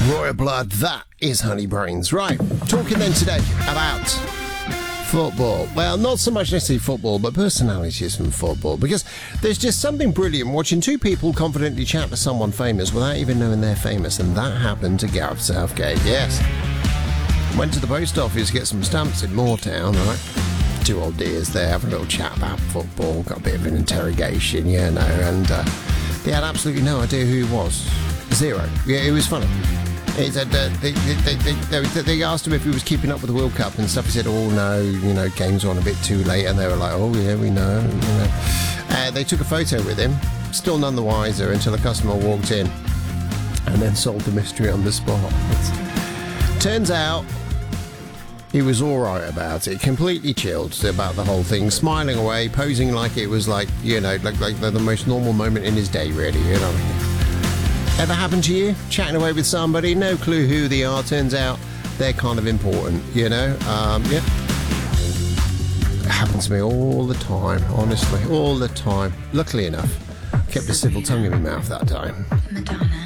Royal Blood, that is Honey Brains. Right, talking then today about football. Well, not so much necessarily football, but personalities from football, because there's just something brilliant watching two people confidently chat to someone famous without even knowing they're famous, and that happened to Gareth Southgate, yes. Went to the post office to get some stamps in Moortown, right? Two old dears there having a little chat about football, got a bit of an interrogation, and they had absolutely no idea who he was. Zero. Yeah, it was funny. He said they asked him if he was keeping up with the World Cup and stuff. He said, "Oh no, games are on a bit too late." And they were like, "Oh yeah, we know." They took a photo with him, still none the wiser until a customer walked in and then solved the mystery on the spot. Turns out he was all right about it, completely chilled about the whole thing, smiling away, posing like it was like the most normal moment in his day, really. Ever happened to you? Chatting away with somebody, no clue who they are, turns out they're kind of important, yeah. It happens to me all the time, honestly, all the time. Luckily enough, kept a civil tongue in my mouth that time. Madonna.